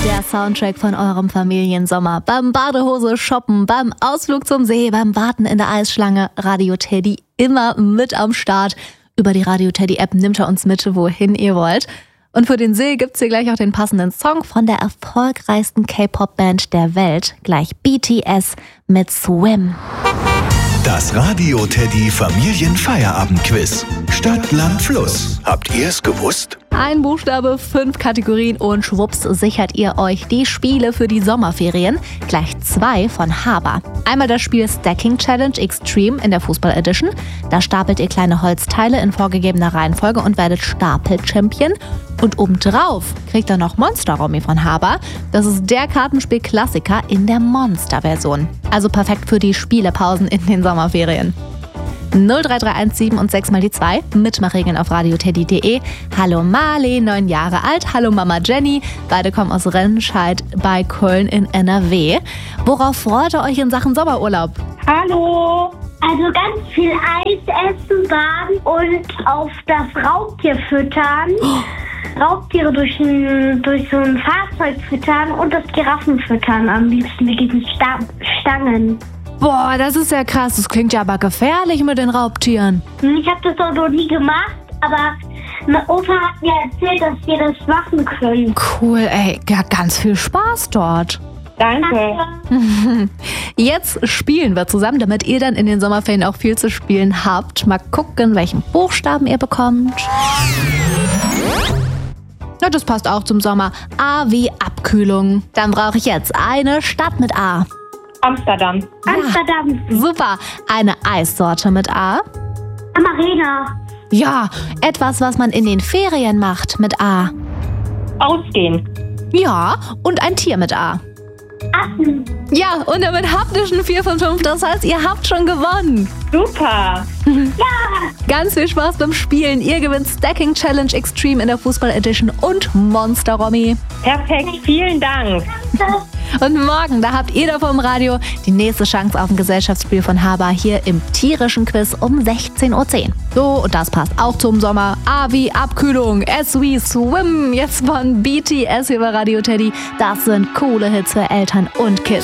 Der Soundtrack von eurem Familiensommer. Beim Badehose shoppen, beim Ausflug zum See, beim Warten in der Eisschlange. Radio Teddy immer mit am Start. Über die Radio Teddy App nimmt er uns mit, wohin ihr wollt. Und für den See gibt's hier gleich auch den passenden Song von der erfolgreichsten K-Pop-Band der Welt. Gleich BTS mit Swim. Das Radio Teddy Familienfeierabendquiz. Stadt, Land, Fluss. Habt ihr es gewusst? Ein Buchstabe, 5 Kategorien und schwupps sichert ihr euch die Spiele für die Sommerferien. Gleich 2 von Haber. Einmal das Spiel Stacking Challenge Extreme in der Fußball Edition. Da stapelt ihr kleine Holzteile in vorgegebener Reihenfolge und werdet Stapel-Champion. Und obendrauf kriegt ihr noch Monster Romy von Haber. Das ist der Kartenspiel-Klassiker in der Monster-Version. Also perfekt für die Spielepausen in den Sommerferien. 03317 und 6 mal die 2. Mitmachregeln auf radioteddy.de. Hallo Marley, 9 Jahre alt. Hallo Mama Jenny. Beide kommen aus Remscheid bei Köln in NRW. Worauf freut ihr euch in Sachen Sommerurlaub? Hallo. Also ganz viel Eis essen, baden und auf das Raubtier füttern. Raubtiere durch so ein Fahrzeug füttern und das Giraffen füttern. Am liebsten mit diesen Stangen. Boah, das ist ja krass. Das klingt ja aber gefährlich mit den Raubtieren. Ich habe das auch noch nie gemacht, aber mein Opa hat mir erzählt, dass wir das machen können. Cool, ey. Ja, ganz viel Spaß dort. Danke. Jetzt spielen wir zusammen, damit ihr dann in den Sommerferien auch viel zu spielen habt. Mal gucken, welchen Buchstaben ihr bekommt. Na, das passt auch zum Sommer. A wie Abkühlung. Dann brauche ich jetzt eine Stadt mit A. Amsterdam. Ja, Amsterdam. super. Eine Eissorte mit A. Amarena. Ja, etwas, was man in den Ferien macht mit A. Ausgehen. Ja, und ein Tier mit A. Affen. Ja, und damit haptischen 4 von 5. Das heißt, ihr habt schon gewonnen. Super. Ganz viel Spaß beim Spielen. Ihr gewinnt Stacking Challenge Extreme in der Fußball Edition und Monster Romy. Perfekt. Vielen Dank. Und morgen, da habt ihr da vom Radio die nächste Chance auf ein Gesellschaftsspiel von Haber hier im tierischen Quiz um 16:10 Uhr. So, und das passt auch zum Sommer. A wie Abkühlung, S wie Swim, jetzt von BTS über Radio Teddy. Das sind coole Hits für Eltern und Kids.